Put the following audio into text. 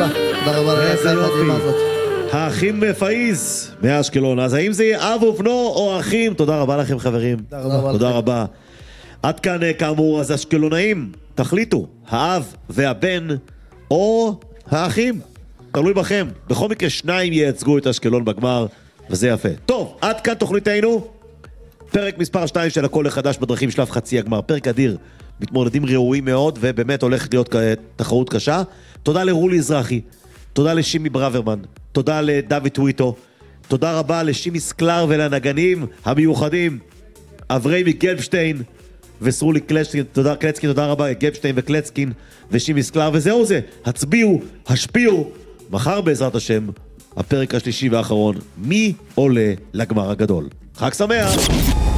רבה. תודה רבה איזה יופי. הזאת. האחים פאיז מאשקלון. אז האם זה יהיה אב ובנו או אחים? תודה רבה לכם חברים. תודה רבה. עד כאן כאמור, אז אשקלונאים, תחליטו, האב והבן או האחים. תלוי בכם. בכל מקרה שניים ייצגו את אשקלון בגמר, וזה יפה. טוב, עד כאן תוכניתנו. פרק מספר 2 של הכל החדש בדרכים שלב חצי הגמר. פרק אדיר, מתמודדים ראויים מאוד, ובאמת הולכת להיות תחרות קשה. תודה לרולי אזרחי, תודה לשימי ברוורמן, תודה לדוד טוויטו, תודה רבה לשימי סקלר ולנגנים המיוחדים, אבריימי גלבשטיין וסרולי קלצקין, תודה רבה, גלבשטיין וקלצקין ושימי סקלר, וזהו זה, הצביעו, השפיעו, מחר בעזרת השם, הפרק השלישי והאחרון, מי עולה לגמר הגדול. חג שמח!